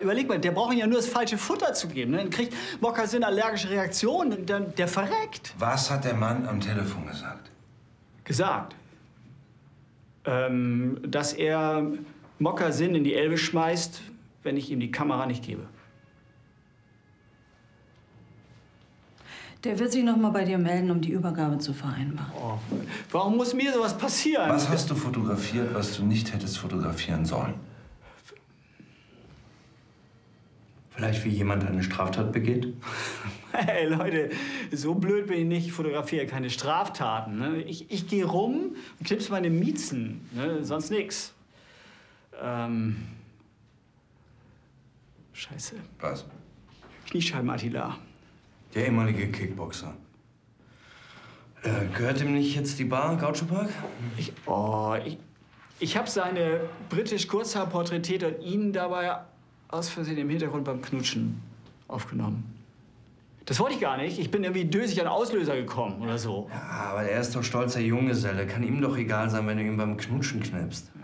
Überleg mal, der braucht ihm ja nur das falsche Futter zu geben. Ne? Dann kriegt Mokkasin allergische Reaktionen und dann der verreckt. Was hat der Mann am Telefon gesagt? Gesagt? Dass er Mokkasin in die Elbe schmeißt, wenn ich ihm die Kamera nicht gebe. Der wird sich noch mal bei dir melden, um die Übergabe zu vereinbaren. Oh, warum muss mir sowas passieren? Was hast du fotografiert, was du nicht hättest fotografieren sollen? Vielleicht wie jemand eine Straftat begeht? Hey Leute, so blöd bin ich nicht. Ich fotografiere keine Straftaten. Ne? Ich gehe rum und knips meine Miezen. Ne? Sonst nix. Scheiße. Was? Kniescheiben-Attila. Der ehemalige Kickboxer. Gehört ihm nicht jetzt die Bar, Gaucho Park? Ich habe seine britisch Kurzhaar porträtiert und ihn dabei aus Versehen im Hintergrund beim Knutschen aufgenommen. Das wollte ich gar nicht. Ich bin irgendwie dösig an Auslöser gekommen oder so. Ja, aber er ist doch stolzer Junggeselle. Kann ihm doch egal sein, wenn du ihn beim Knutschen knippst.